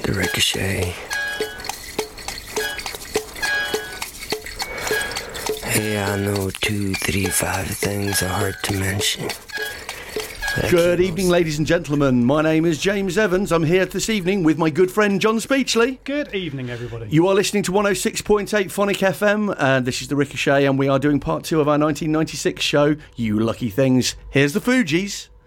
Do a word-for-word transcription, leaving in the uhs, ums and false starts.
The Ricochet. Hey, I know two, three, five things are hard to mention. Good evening, ladies and gentlemen. My name is James Evans. I'm here this evening with my good friend John Speechley. Good evening, everybody. You are listening to one oh six point eight Phonic F M, and this is The Ricochet, and we are doing part two of our nineteen ninety-six show, You Lucky Things. Here's the Fugees.